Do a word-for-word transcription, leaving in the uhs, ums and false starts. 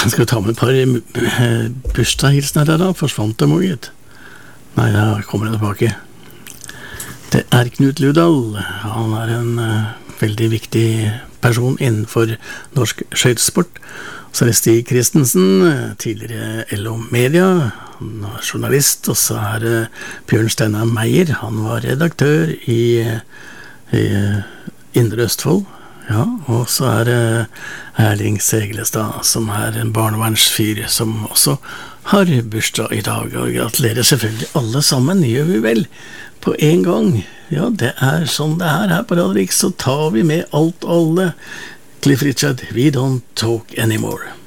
Skal vi ta med et par eh, bursdagshilsener der da? Forsvant det måget? Nei, da kommer det tilbake. Det er Knut Ludal. Han er en uh, veldig viktig person innenfor norsk skøytesport. Så er det Stig Christensen, tidligere L O Media. Han var journalist, og så er det Bjørn Steinar Meyer. Han var redaktør i, i Indre Østfold. Ja, og så er det Erling Seglestad, som er en barnevernsfyr, som også har bursdag i dag, og gratulerer selvfølgelig alle sammen, gjør vi vel, på en gang. Ja, det er sånn det er her på Radio Riks, så tar vi med alt og alle. Cliff Richard, We Don't Talk Anymore.